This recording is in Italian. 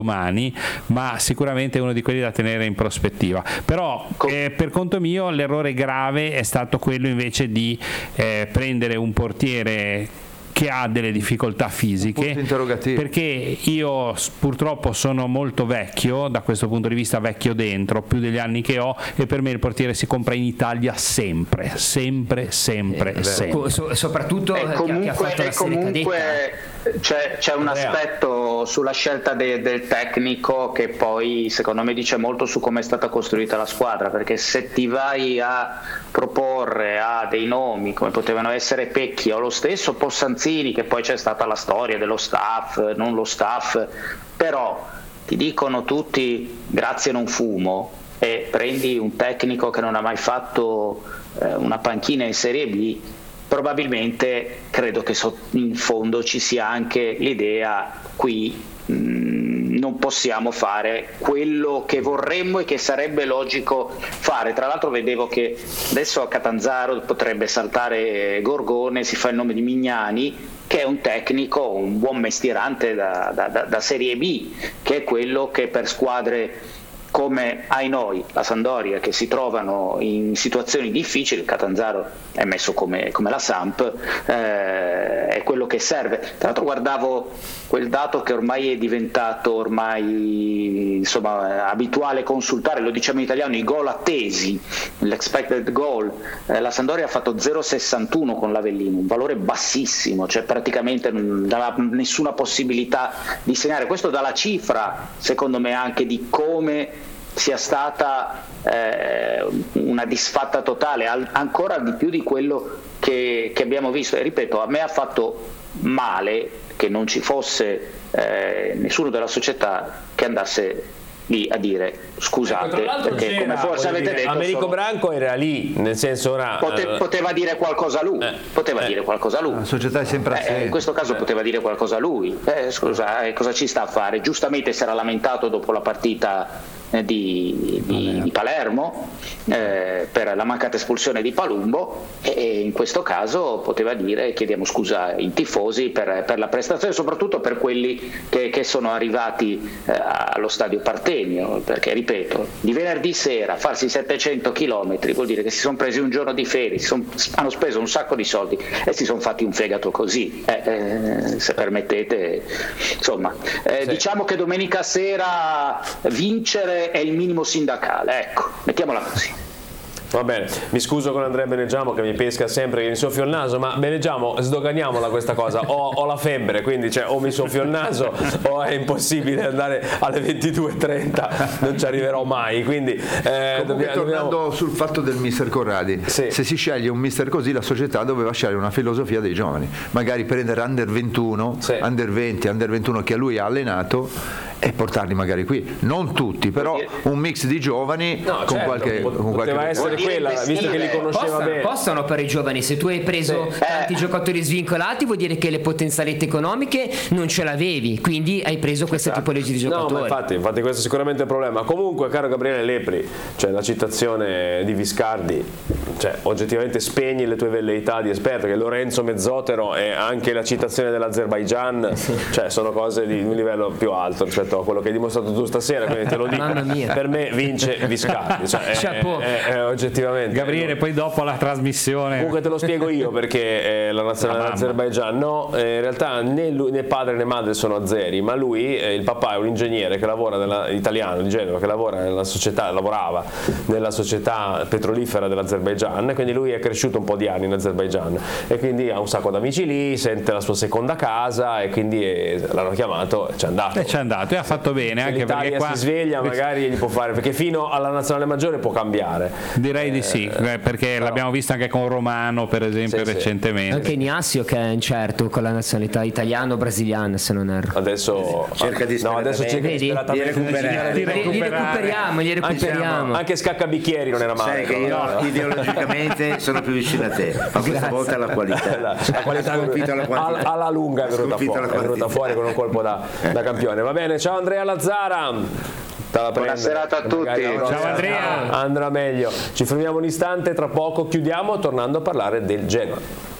domani, ma sicuramente è uno di quelli da tenere in prospettiva. Però per conto mio l'errore grave è stato quello invece di prendere un portiere che ha delle difficoltà fisiche, perché io purtroppo sono molto vecchio da questo punto di vista, vecchio dentro, più degli anni che ho, e per me il portiere si compra in Italia sempre. Soprattutto comunque, chi ha fatto la serie cadetta. C'è un aspetto sulla scelta del tecnico che poi secondo me dice molto su come è stata costruita la squadra, perché se ti vai a proporre a dei nomi come potevano essere Pecchia o lo stesso Possanzini, che poi c'è stata la storia dello staff, non lo staff, però ti dicono tutti grazie non fumo, e prendi un tecnico che non ha mai fatto una panchina in Serie B, probabilmente credo che in fondo ci sia anche l'idea qui non possiamo fare quello che vorremmo e che sarebbe logico fare. Tra l'altro vedevo che adesso a Catanzaro potrebbe saltare Gorgone, si fa il nome di Mignani, che è un tecnico, un buon mestierante da Serie B, che è quello che per squadre come noi, la Sampdoria, che si trovano in situazioni difficili, il Catanzaro è messo come la Samp, è quello che serve. Tra l'altro guardavo quel dato che ormai è diventato abituale consultare, lo diciamo in italiano, i gol attesi, l'expected goal. La Sampdoria ha fatto 0,61 con l'Avellino, un valore bassissimo, cioè praticamente non aveva nessuna possibilità di segnare. Questo dà la cifra, secondo me, anche di come sia stata una disfatta totale, ancora di più di quello che abbiamo visto. E ripeto, a me ha fatto male che non ci fosse nessuno della società che andasse lì a dire scusate, perché come forse avete detto Americo Branco era lì, nel senso poteva dire qualcosa lui, dire qualcosa lui. La società è sempre assente. In questo caso poteva dire qualcosa lui. Scusa, cosa ci sta a fare? Giustamente si era lamentato dopo la partita di Palermo per la mancata espulsione di Palumbo, e in questo caso poteva dire chiediamo scusa ai tifosi per la prestazione, soprattutto per quelli che sono arrivati allo stadio Partenio, perché ripeto, di venerdì sera farsi 700 km vuol dire che si sono presi un giorno di ferie, hanno speso un sacco di soldi e si sono fatti un fegato così, se permettete, insomma, sì. Diciamo che domenica sera vincere è il minimo sindacale, ecco, mettiamola così. Va bene, mi scuso con Andrea Beneggiamo che mi pesca sempre, che mi soffio il naso, ma Beneggiamo, sdoganiamola questa cosa, ho la febbre, quindi o mi soffio il naso o è impossibile andare alle 22:30, non ci arriverò mai, quindi tornando sul fatto del mister Corradi, sì. Se si sceglie un mister così, la società doveva scegliere una filosofia dei giovani, magari prendere under 21, sì. Under 20, under 21 che lui ha allenato e portarli magari qui, non tutti, però un mix di giovani con qualche poteva essere quella, visto che li conosceva bene. Possono per i giovani, se tu hai preso tanti giocatori svincolati vuol dire che le potenzialità economiche non ce l'avevi, quindi hai preso questa tipologia di giocatori. No, ma infatti questo è sicuramente il problema. Comunque, caro Gabriele Lepri, la citazione di Viscardi, oggettivamente spegni le tue velleità di esperto, che Lorenzo Mezzotero e anche la citazione dell'Azerbaigian sono cose di un livello più alto rispetto a quello che hai dimostrato tu stasera, quindi te lo dico, per me vince Viscardi, oggettivamente. Gabriele, poi dopo la trasmissione comunque te lo spiego io, perché la nazionale dell'Azerbaigian in realtà né padre né madre sono azeri, ma lui, il papà è un ingegnere che lavora italiano di Genova, che lavorava nella società petrolifera dell'Azerbaigian, quindi lui è cresciuto un po' di anni in Azerbaigian e quindi ha un sacco d'amici lì, sente la sua seconda casa e quindi l'hanno chiamato e ci è andato e ha fatto bene, anche perché qua si sveglia magari gli può fare, perché fino alla nazionale maggiore può cambiare. Direi di sì, perché l'abbiamo visto anche con Romano per esempio recentemente. Anche Ignacio che è incerto con la nazionalità italiana o brasiliana, se non erro. Adesso cerca di recuperiamo. Anche Scaccabicchieri non era male. Sai che io ideologicamente sono più vicino a te, ma questa volta la qualità. La qualità alla lunga è venuta fuori con un colpo da campione. Va bene, ciao Andrea Lazzara. Buona serata a tutti. Ciao Andrea. Andrà meglio. Ci fermiamo un istante, tra poco chiudiamo tornando a parlare del Genoa.